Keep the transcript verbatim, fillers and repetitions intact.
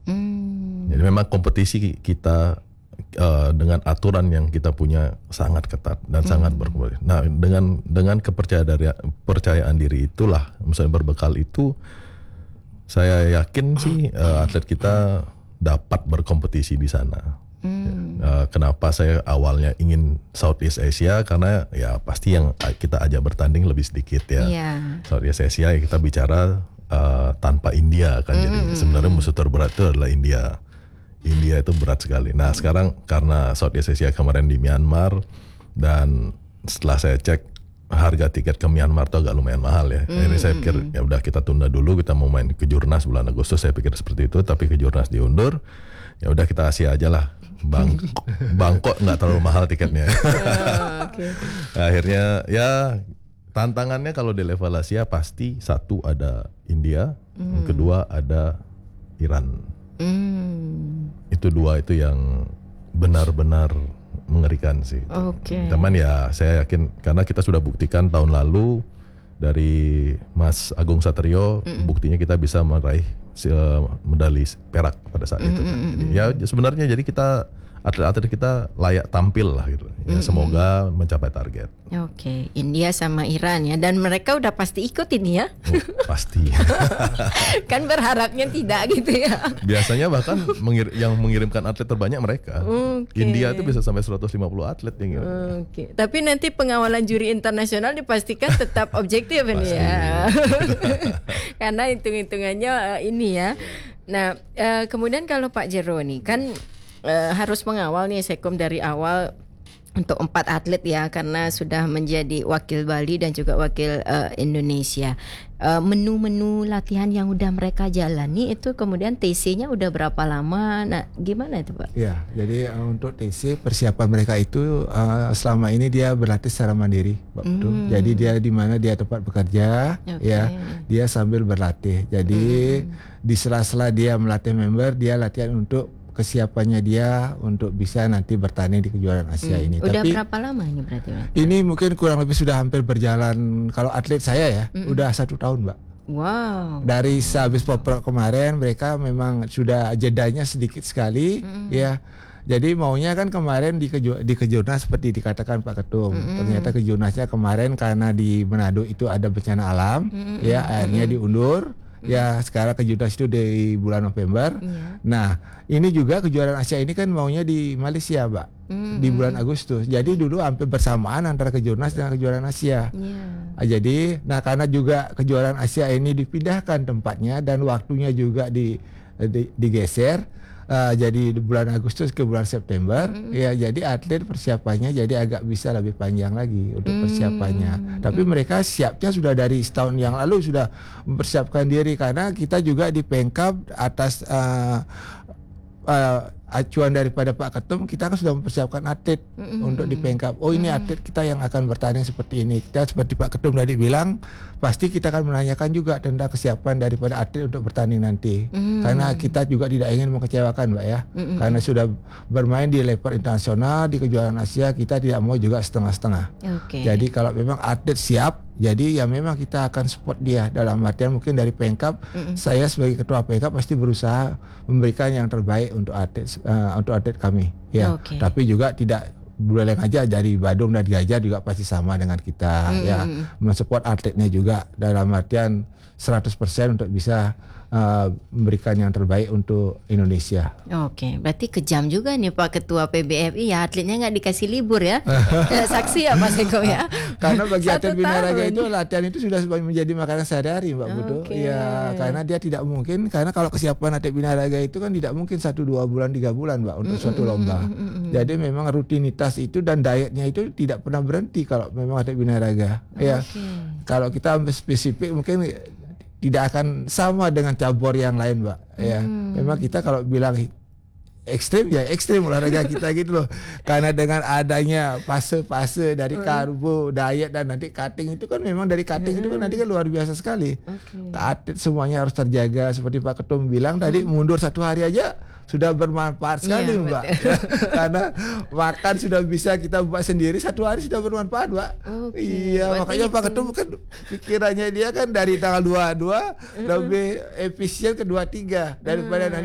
Hmm. Jadi memang kompetisi kita uh, dengan aturan yang kita punya sangat ketat dan hmm. sangat berkompetisi. Nah, dengan dengan kepercayaan dari percayaan diri itulah, misalnya berbekal itu, saya yakin sih uh, atlet kita dapat berkompetisi di sana. Hmm. Uh, kenapa saya awalnya ingin Southeast Asia, karena ya pasti yang kita ajak bertanding lebih sedikit ya. Yeah. Southeast Asia ya kita bicara uh, tanpa India kan, hmm. jadi sebenarnya musuh terberat itu adalah India. India itu berat sekali. Nah sekarang karena Southeast Asia kemarin di Myanmar, dan setelah saya cek harga tiket ke Myanmar itu agak lumayan mahal ya. Hmm. Jadi saya pikir ya udah kita tunda dulu, kita mau main ke Jurnas bulan Agustus, saya pikir seperti itu, tapi ke Jurnas diundur. Ya udah kita Asia aja lah. Bang, Bangkok nggak terlalu mahal tiketnya. Oh, okay. Akhirnya ya tantangannya kalau di level Asia pasti satu ada India, hmm. kedua ada Iran. Hmm. Itu dua itu yang benar-benar mengerikan sih. Okay. Teman ya saya yakin karena kita sudah buktikan tahun lalu dari Mas Agung Satrio, mm-mm. buktinya kita bisa meraih medali perak pada saat itu. Kan. Jadi, ya sebenarnya jadi kita atlet-atlet kita layak tampil lah gitu. Ya, semoga mencapai target. Oke, okay. India sama Iran ya, dan mereka udah pasti ikut ini ya? Oh, pasti. Kan berharapnya tidak gitu ya? Biasanya bahkan mengir- yang mengirimkan atlet terbanyak mereka. Okay. India itu bisa sampai seratus lima puluh atlet yang Oke. Okay. Tapi nanti pengawalan juri internasional dipastikan tetap objektif ini ya. Karena hitung-hitungannya ini ya. Nah, uh, kemudian kalau Pak Jero nih kan uh, harus mengawal nih Sekom dari awal untuk empat atlet ya, karena sudah menjadi wakil Bali dan juga wakil uh, Indonesia. Uh, menu-menu latihan yang udah mereka jalani itu kemudian T C-nya udah berapa lama? Nah, gimana itu Pak? Ya, jadi uh, untuk T C persiapan mereka itu uh, selama ini dia berlatih secara mandiri, Pak Putu. Mm. Jadi dia di mana dia tempat bekerja, okay. ya, dia sambil berlatih. Jadi mm. di sela-sela dia melatih member, dia latihan untuk kesiapannya dia untuk bisa nanti bertanding di kejuaraan Asia hmm. ini. Udah Tapi berapa lama ini berarti? Ini mungkin kurang lebih sudah hampir berjalan. Kalau atlet saya ya, hmm. udah satu tahun, Mbak. Wow. Dari sehabis Popro kemarin mereka memang sudah jedanya sedikit sekali, hmm. ya. Jadi maunya kan kemarin di keju- di kejurnas seperti dikatakan Pak Ketum. Mm-hmm. Ternyata kejurnasnya kemarin karena di Manado itu ada bencana alam, mm-hmm. ya akhirnya diundur. Ya sekarang kejurnas itu di bulan November. Yeah. Nah ini juga kejuaraan Asia ini kan maunya di Malaysia, Mbak, mm-hmm. di bulan Agustus. Jadi dulu hampir bersamaan antara kejurnas dengan kejuaraan Asia. Yeah. Jadi, nah karena juga kejuaraan Asia ini dipindahkan tempatnya dan waktunya juga di, di digeser. Uh, jadi di bulan Agustus ke bulan September, mm-hmm. ya jadi atlet persiapannya jadi agak bisa lebih panjang lagi untuk mm-hmm. persiapannya. Tapi mereka siapnya sudah dari setahun yang lalu sudah mempersiapkan diri, karena kita juga di Pemkab atas uh, uh, acuan daripada Pak Ketum, kita kan sudah mempersiapkan atlet mm-hmm. untuk di Pemkab. Oh ini mm-hmm. atlet kita yang akan bertanding seperti ini. Kita seperti Pak Ketum tadi bilang, pasti kita akan menanyakan juga tentang kesiapan daripada atlet untuk bertanding nanti. Mm-hmm. Karena kita juga tidak ingin mengecewakan, Mbak ya. Mm-hmm. Karena sudah bermain di level internasional, di kejuaraan Asia, kita tidak mau juga setengah-setengah. Okay. Jadi kalau memang atlet siap, jadi ya memang kita akan support dia dalam artian mungkin dari Pemkab. Mm-hmm. Saya sebagai ketua Pemkab pasti berusaha memberikan yang terbaik untuk atlet uh, untuk atlet kami. Ya. Okay. Tapi juga tidak boleh aja dari Badung dan Gajah juga pasti sama dengan kita, mm-hmm. ya, mensupport atletnya juga dalam artian seratus persen untuk bisa uh, memberikan yang terbaik untuk Indonesia. Oke, berarti kejam juga nih Pak Ketua P B F I ya, atletnya nggak dikasih libur ya. Saksi ya Pak Seko ya. Karena bagi atlet binaraga itu latihan itu sudah menjadi makanan sehari-hari, Mbak Budo. Okay. Ya, karena dia tidak mungkin, karena kalau kesiapan atlet binaraga itu kan tidak mungkin satu dua bulan tiga bulan, Mbak, untuk mm-hmm. suatu lomba. Mm-hmm. Jadi memang rutinitas itu dan dietnya itu tidak pernah berhenti kalau memang atlet binaraga. Okay. Ya, kalau kita ambil spesifik mungkin tidak akan sama dengan cabur yang lain, Mbak. Ya, hmm. memang kita kalau bilang ekstrim ya ekstrim olahraga kita gitu loh. Karena dengan adanya fase-fase dari karbo, diet dan nanti cutting itu kan memang dari cutting hmm. itu kan nanti kan luar biasa sekali. Okay. Atlet semuanya harus terjaga seperti Pak Ketum bilang tadi, hmm. mundur satu hari aja sudah bermanfaat sekali, ya, Mbak. Karena makan sudah bisa kita buat sendiri, satu hari sudah bermanfaat, Mbak. Okay. Iya, berarti makanya itu. Pak Ketum kan pikirannya dia kan dari tanggal dua puluh dua uh-huh. lebih efisien ke dua puluh tiga daripada hmm.